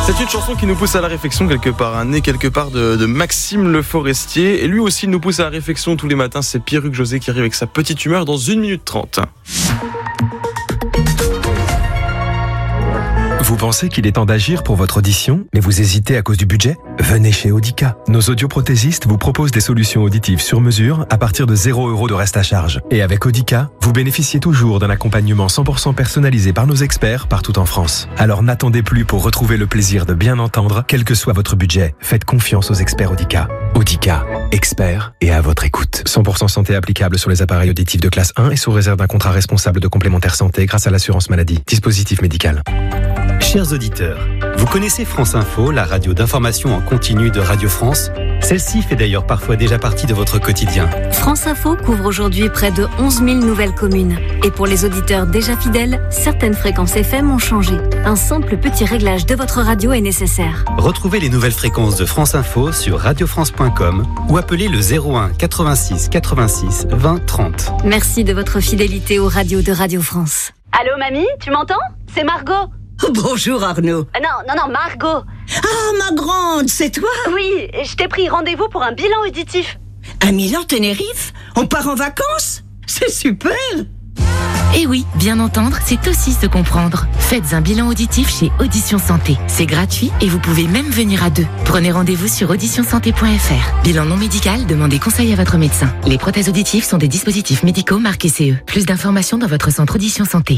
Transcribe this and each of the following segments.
C'est une chanson qui nous pousse à la réflexion quelque part, né quelque part de Maxime Le Forestier. Et lui aussi nous pousse à la réflexion tous les matins. C'est Pierre-Hugues José qui arrive avec sa petite humeur dans 1 minute 30. Vous pensez qu'il est temps d'agir pour votre audition, mais vous hésitez à cause du budget ? Venez chez Audica. Nos audioprothésistes vous proposent des solutions auditives sur mesure à partir de 0 € de reste à charge. Et avec Audica, vous bénéficiez toujours d'un accompagnement 100% personnalisé par nos experts partout en France. Alors n'attendez plus pour retrouver le plaisir de bien entendre, quel que soit votre budget. Faites confiance aux experts Audica. Audica, experts et à votre écoute. 100% santé applicable sur les appareils auditifs de classe 1 et sous réserve d'un contrat responsable de complémentaire santé grâce à l'assurance maladie. Dispositif médical. Chers auditeurs, vous connaissez France Info, la radio d'information en continu de Radio France ? Celle-ci fait d'ailleurs parfois déjà partie de votre quotidien. France Info couvre aujourd'hui près de 11 000 nouvelles communes. Et pour les auditeurs déjà fidèles, certaines fréquences FM ont changé. Un simple petit réglage de votre radio est nécessaire. Retrouvez les nouvelles fréquences de France Info sur radiofrance.com ou appelez le 01 86 86 20 30. Merci de votre fidélité aux radios de Radio France. Allô mamie, tu m'entends ? C'est Margot. Bonjour Arnaud. Non, Margot. Ah, ma grande, c'est toi ? Oui, je t'ai pris rendez-vous pour un bilan auditif. À Milan, Tenerife ? On part en vacances ? C'est super ! Et oui, bien entendre, c'est aussi se comprendre. Faites un bilan auditif chez Audition Santé. C'est gratuit et vous pouvez même venir à 2. Prenez rendez-vous sur auditionsanté.fr. Bilan non médical, demandez conseil à votre médecin. Les prothèses auditives sont des dispositifs médicaux marqués CE. Plus d'informations dans votre centre Audition Santé.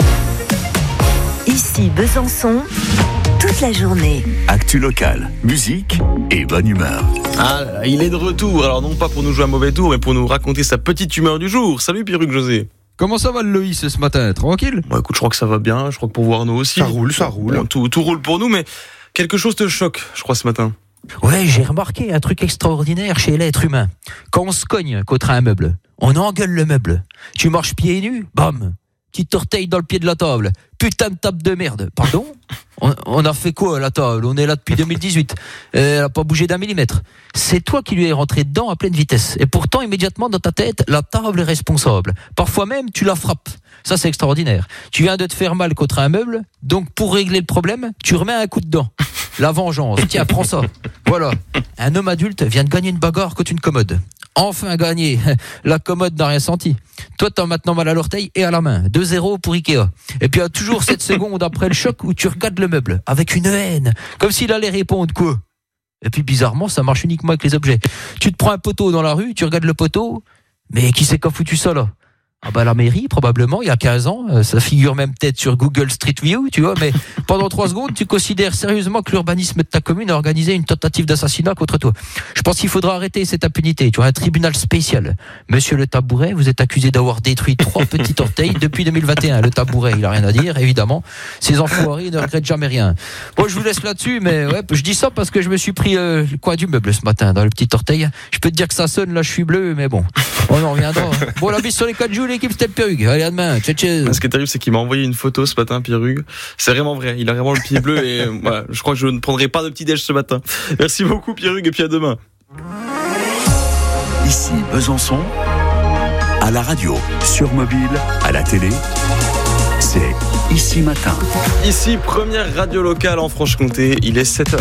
Ici Besançon, toute la journée. Actu locale, musique et bonne humeur. Ah, il est de retour. Alors non pas pour nous jouer un mauvais tour, mais pour nous raconter sa petite humeur du jour. Salut Pierre-Hugues José. Comment ça va le Loïs ce matin ? Tranquille ? Bon, écoute, je crois que ça va bien. Je crois que pour voir nous aussi. Ça roule. Bon, tout roule pour nous, mais quelque chose te choque, je crois, ce matin. Ouais, j'ai remarqué un truc extraordinaire chez l'être humain. Quand on se cogne contre un meuble, on engueule le meuble. Tu marches pieds nus, bam, petite orteil dans le pied de la table. Putain de table de merde. Pardon ? On a fait quoi à la table ? On est là depuis 2018. Elle a pas bougé d'1 millimètre. C'est toi qui lui es rentré dedans à pleine vitesse. Et pourtant, immédiatement dans ta tête, la table est responsable. Parfois même, tu la frappes. Ça, c'est extraordinaire. Tu viens de te faire mal contre un meuble, donc pour régler le problème, tu remets un coup de dent. La vengeance. Tiens, prends ça. Voilà. Un homme adulte vient de gagner une bagarre contre une commode. Enfin gagné. La commode n'a rien senti. Toi, t'as maintenant mal à l'orteil et à la main. 2-0 pour Ikea. Et puis, il y a toujours cette seconde après le choc où tu regardes le meuble avec une haine. Comme s'il allait répondre quoi ? Et puis, bizarrement, ça marche uniquement avec les objets. Tu te prends un poteau dans la rue, tu regardes le poteau. Mais qui c'est qui a foutu ça, là ? Ah bah la mairie, probablement, il y a 15 ans. Ça figure même peut-être sur Google Street View, tu vois. Mais pendant 3 secondes, tu considères sérieusement que l'urbanisme de ta commune a organisé une tentative d'assassinat contre toi. Je pense qu'il faudra arrêter cette impunité. Tu vois, un tribunal spécial. Monsieur Le Tabouret, vous êtes accusé d'avoir détruit 3 petits orteils depuis 2021. Le Tabouret, il a rien à dire, évidemment. Ces enfoirés ne regrettent jamais rien. Bon, je vous laisse là-dessus, mais ouais, je dis ça parce que je me suis pris le coin du meuble ce matin, dans le petit orteil. Je peux te dire que ça sonne, là, je suis bleu, mais bon, on en reviendra. Bon, la bise sur les 4 jours, l'équipe, c'était Pierre-Hugues. Allez, à demain. Ciao, ciao. Ce qui est arrivé, c'est qu'il m'a envoyé une photo ce matin, Pierre-Hugues. C'est vraiment vrai. Il a vraiment le pied bleu et voilà. Je crois que je ne prendrai pas de petit déj ce matin. Merci beaucoup, Pierre-Hugues, et puis à demain. Ici Besançon, à la radio, sur mobile, à la télé, c'est Ici Matin. Ici, première radio locale en Franche-Comté. Il est 7h.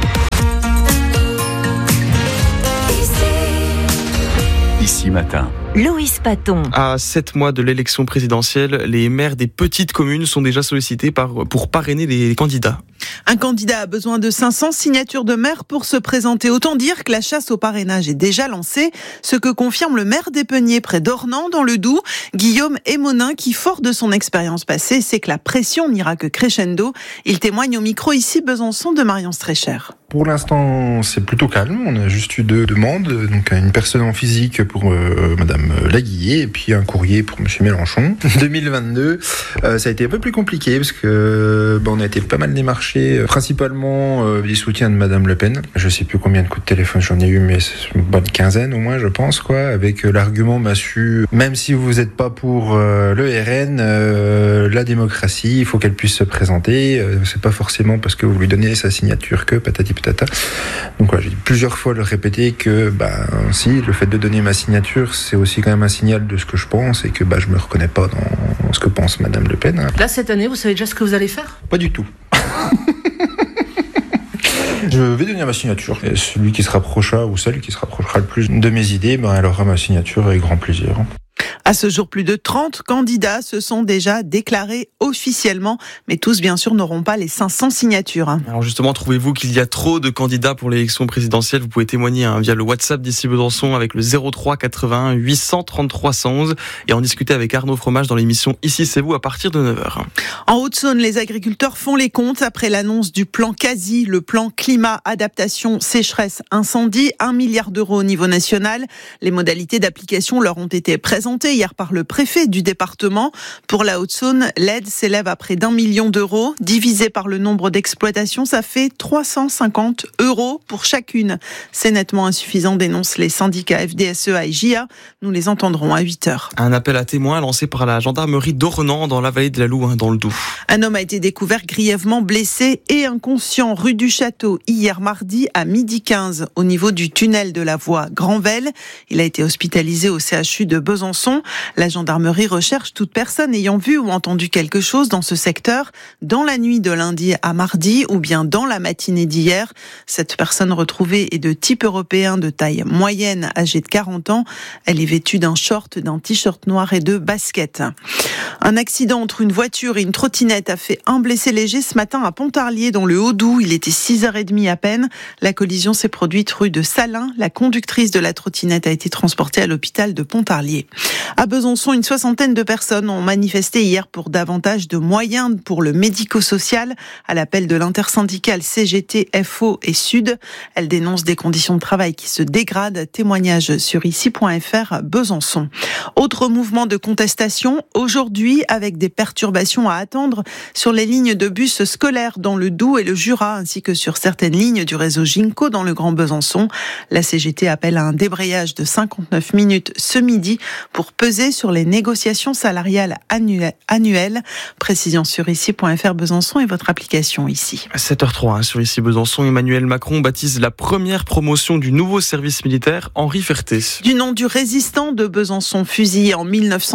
Ici Matin. Loïs Paton. À 7 mois de l'élection présidentielle, les maires des petites communes sont déjà sollicités pour parrainer les candidats. Un candidat a besoin de 500 signatures de maire pour se présenter. Autant dire que la chasse au parrainage est déjà lancée, ce que confirme le maire d'Épeniers près d'Ornans dans le Doubs, Guillaume Emonin, qui, fort de son expérience passée, sait que la pression n'ira que crescendo. Il témoigne au micro ici Besançon de Marion Streicher. Pour l'instant, c'est plutôt calme. On a juste eu 2 demandes, donc une personne en physique pour Madame Laguillet et puis un courrier pour Monsieur Mélenchon. 2022, ça a été un peu plus compliqué parce que on a été pas mal démarchés, principalement des soutiens de Madame Le Pen. Je sais plus combien de coups de téléphone j'en ai eu, mais c'est une bonne quinzaine au moins, je pense, quoi. Avec l'argument massu, même si vous n'êtes pas pour le RN, la démocratie, il faut qu'elle puisse se présenter. C'est pas forcément parce que vous lui donnez sa signature que patati patata. Donc voilà, j'ai plusieurs fois le répéter que si le fait de donner ma signature, c'est aussi quand même un signal de ce que je pense et que je me reconnais pas dans ce que pense Madame Le Pen. Là cette année, vous savez déjà ce que vous allez faire ? Pas du tout. Je vais donner ma signature. Et celui qui se rapprochera ou celle qui se rapprochera le plus de mes idées, elle aura ma signature avec grand plaisir. À ce jour, plus de 30 candidats se sont déjà déclarés officiellement, mais tous, bien sûr, n'auront pas les 500 signatures. Alors justement, trouvez-vous qu'il y a trop de candidats pour l'élection présidentielle ? Vous pouvez témoigner via le WhatsApp d'Ici Besançon avec le 03 81 833 111 et en discuter avec Arnaud Fromage dans l'émission Ici c'est vous à partir de 9h. En Haute-Saône, les agriculteurs font les comptes après l'annonce du plan CASI, le plan climat, adaptation, sécheresse, incendie, 1 milliard d'euros au niveau national. Les modalités d'application leur ont été présentées hier par le préfet du département. Pour la Haute-Saône, l'aide s'élève à près d'1 million d'euros. Divisé par le nombre d'exploitations, ça fait 350 € pour chacune. C'est nettement insuffisant, dénoncent les syndicats FDSEA et JA. Nous les entendrons à 8h. Un appel à témoins lancé par la gendarmerie d'Ornans dans la vallée de la Loue, dans le Doubs. Un homme a été découvert grièvement blessé et inconscient rue du Château hier mardi à 12h15 au niveau du tunnel de la voie Granvelle. Il a été hospitalisé au CHU de Besançon. La gendarmerie recherche toute personne ayant vu ou entendu quelque chose dans ce secteur dans la nuit de lundi à mardi ou bien dans la matinée d'hier. Cette personne retrouvée est de type européen de taille moyenne, âgée de 40 ans. Elle est vêtue d'un short, d'un t-shirt noir et de baskets. Un accident entre une voiture et une trottinette a fait un blessé léger ce matin à Pontarlier dans le Haut-Doubs. Il était 6h30 à peine. La collision s'est produite rue de Salins. La conductrice de la trottinette a été transportée à l'hôpital de Pontarlier. À Besançon, une 60aine de personnes ont manifesté hier pour davantage de moyens pour le médico-social à l'appel de l'intersyndicale CGT, FO et Sud. Elles dénoncent des conditions de travail qui se dégradent. Témoignage sur ici.fr Besançon. Autre mouvement de contestation aujourd'hui avec des perturbations à attendre sur les lignes de bus scolaires dans le Doubs et le Jura ainsi que sur certaines lignes du réseau Ginko dans le Grand Besançon. La CGT appelle à un débrayage de 59 minutes ce midi pour peser sur les négociations salariales annuelles. Précision sur ici.fr Besançon et votre application ici. 7h03 sur Ici Besançon, Emmanuel Macron baptise la première promotion du nouveau service militaire Henri Ferté. Du nom du résistant de Besançon, fusillé en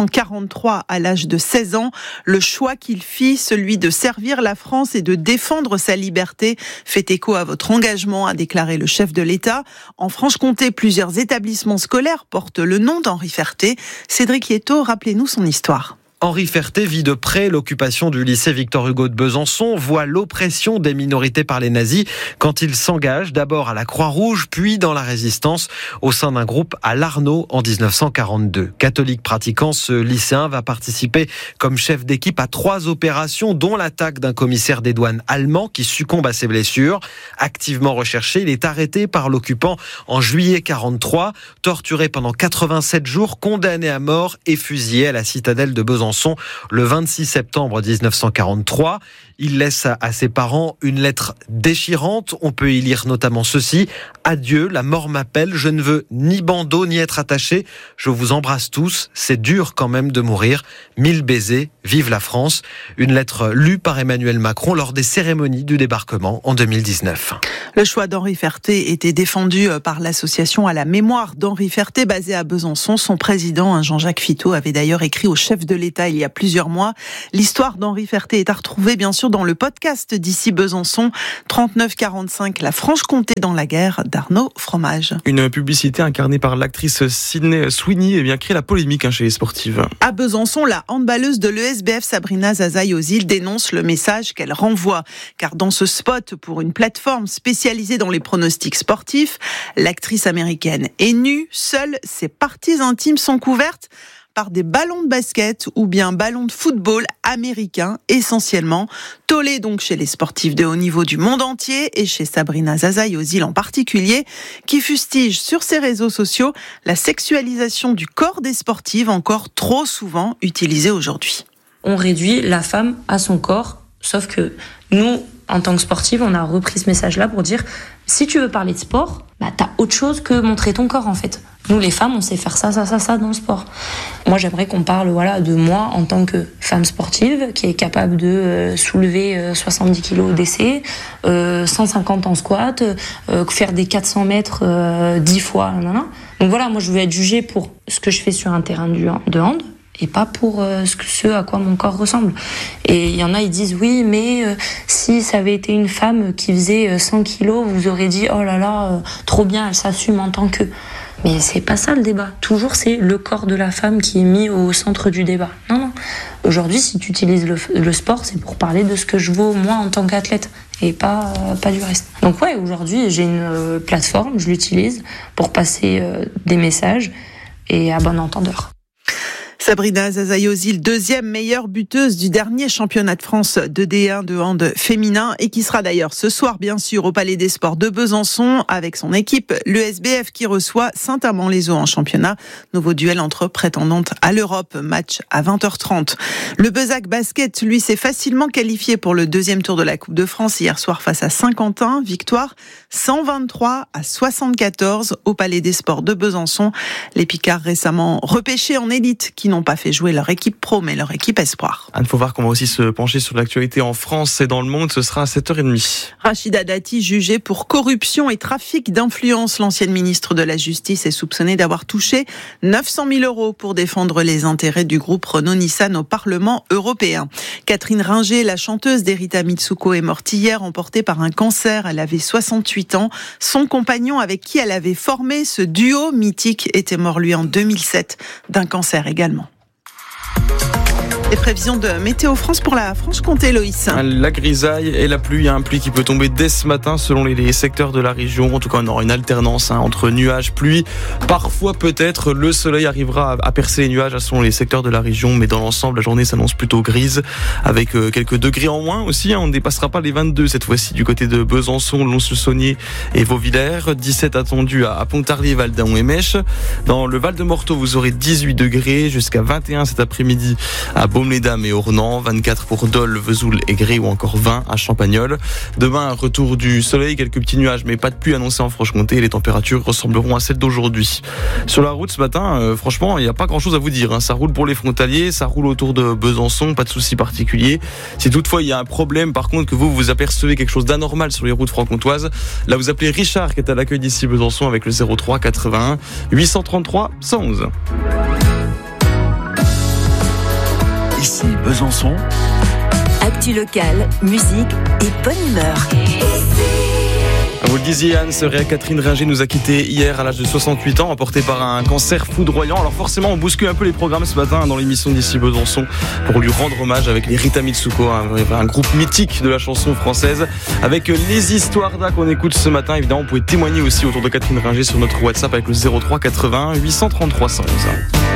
1943 à l'âge de 16 ans, le choix qu'il fit, celui de servir la France et de défendre sa liberté, fait écho à votre engagement, a déclaré le chef de l'État. En Franche-Comté, plusieurs établissements scolaires portent le nom d'Henri Ferté. Cédric Lietto, rappelez-nous son histoire. Henri Ferté vit de près l'occupation du lycée Victor Hugo de Besançon, voit l'oppression des minorités par les nazis quand il s'engage d'abord à la Croix-Rouge, puis dans la résistance au sein d'un groupe à Larnaud en 1942. Catholique pratiquant, ce lycéen va participer comme chef d'équipe à 3 opérations, dont l'attaque d'un commissaire des douanes allemand qui succombe à ses blessures. Activement recherché, il est arrêté par l'occupant en juillet 43, torturé pendant 87 jours, condamné à mort et fusillé à la citadelle de Besançon le 26 septembre 1943. Il laisse à ses parents une lettre déchirante. On peut y lire notamment ceci: adieu, la mort m'appelle, je ne veux ni bandeau ni être attaché. Je vous embrasse tous, c'est dur quand même de mourir. 1000 baisers, vive la France. Une lettre lue par Emmanuel Macron lors des cérémonies du débarquement en 2019. Le choix d'Henri Ferté était défendu par l'association à la mémoire d'Henri Ferté basée à Besançon. Son président, Jean-Jacques Fittot, avait d'ailleurs écrit au chef de l'État il y a plusieurs mois. L'histoire d'Henri Ferté est à retrouver bien sûr dans le podcast d'Ici Besançon, 3945, la Franche-Comté dans la guerre, d'Arnaud Fromage. Une publicité incarnée par l'actrice Sydney Sweeney crée la polémique chez les sportives. À Besançon, la handballeuse de l'ESBF Sabrina Zazaï-Ozil dénonce le message qu'elle renvoie. Car dans ce spot pour une plateforme spécialisée dans les pronostics sportifs, l'actrice américaine est nue, seule, ses parties intimes sont couvertes par des ballons de basket ou bien ballons de football américains essentiellement. Tollé donc chez les sportifs de haut niveau du monde entier et chez Sabrina Zazaï-Ozil en particulier, qui fustige sur ses réseaux sociaux la sexualisation du corps des sportives encore trop souvent utilisée aujourd'hui. On réduit la femme à son corps, sauf que nous, en tant que sportive, on a repris ce message-là pour dire si tu veux parler de sport, t'as autre chose que montrer ton corps en fait. Nous les femmes, on sait faire ça dans le sport. Moi j'aimerais qu'on parle de moi en tant que femme sportive qui est capable de soulever 70 kilos d'essai, 150 en squat, faire des 400 mètres 10 fois. Donc voilà, moi je veux être jugée pour ce que je fais sur un terrain de hand, et pas pour ce à quoi mon corps ressemble. Et il y en a, ils disent oui, mais si ça avait été une femme qui faisait 100 kilos, vous aurez dit oh là là, trop bien, elle s'assume en tant que... Mais c'est pas ça le débat. Toujours, c'est le corps de la femme qui est mis au centre du débat. Non. Aujourd'hui, si tu utilises le sport, c'est pour parler de ce que je vaux moi en tant qu'athlète et pas du reste. Donc ouais, aujourd'hui, j'ai une plateforme, je l'utilise pour passer des messages et à bon entendeur. Sabrina Zazaï-Ozil, deuxième meilleure buteuse du dernier championnat de France de D1 de hand féminin et qui sera d'ailleurs ce soir bien sûr au Palais des Sports de Besançon avec son équipe, l'ESBF qui reçoit Saint-Amand-les-Eaux en championnat. Nouveau duel entre prétendantes à l'Europe, match à 20h30. Le Bezac Basket, lui, s'est facilement qualifié pour le deuxième tour de la Coupe de France hier soir face à Saint-Quentin. Victoire 123-74 au Palais des Sports de Besançon. Les Picards récemment repêchés en élite qui n'ont pas fait jouer leur équipe pro, mais leur équipe espoir. Il faut voir qu'on va aussi se pencher sur l'actualité en France et dans le monde. Ce sera à 7h30. Rachida Dati, jugée pour corruption et trafic d'influence. L'ancienne ministre de la Justice est soupçonnée d'avoir touché 900 000 € pour défendre les intérêts du groupe Renault-Nissan au Parlement européen. Catherine Ringer, la chanteuse d'Erita Mitsuko, est morte hier, emportée par un cancer. Elle avait 68 ans. Son compagnon, avec qui elle avait formé ce duo mythique, était mort, lui, en 2007, d'un cancer également. Les prévisions de Météo France pour la Franche-Comté, Loïs. La grisaille et la pluie, pluie qui peut tomber dès ce matin selon les secteurs de la région. En tout cas, on aura une alternance entre nuages, pluie. Parfois, peut-être, le soleil arrivera à percer les nuages selon les secteurs de la région. Mais dans l'ensemble, la journée s'annonce plutôt grise avec quelques degrés en moins aussi. On ne dépassera pas les 22 cette fois-ci du côté de Besançon, Lons-le-Saunier et Vauvillers. 17 attendus à Pontarlier, Valdaon et Mèche. Dans le Val-de-Morteau, vous aurez 18 degrés jusqu'à 21 cet après-midi à Baume-les-Dames et Ornans, 24 pour Dole, Vesoul et Gré ou encore 20 à Champagnole. Demain, retour du soleil, quelques petits nuages mais pas de pluie annoncée en Franche-Comté. Les températures ressembleront à celles d'aujourd'hui. Sur la route ce matin, franchement, il n'y a pas grand-chose à vous dire. Ça roule pour les frontaliers, ça roule autour de Besançon, pas de souci particulier. Si toutefois il y a un problème, par contre, que vous apercevez quelque chose d'anormal sur les routes franc-comtoises, là vous appelez Richard qui est à l'accueil d'ici Besançon avec le 03 81 833 111. Ici Besançon. Actu locale, musique et bonne humeur. Vous le disiez, Anne, Catherine Ringer nous a quittés hier à l'âge de 68 ans, emportée par un cancer foudroyant. Alors forcément, on bouscule un peu les programmes ce matin dans l'émission d'ici Besançon pour lui rendre hommage avec les Rita Mitsuko, un groupe mythique de la chanson française. Avec les histoires d'A qu'on écoute ce matin, évidemment, vous pouvez témoigner aussi autour de Catherine Ringer sur notre WhatsApp avec le 03 81 833 111.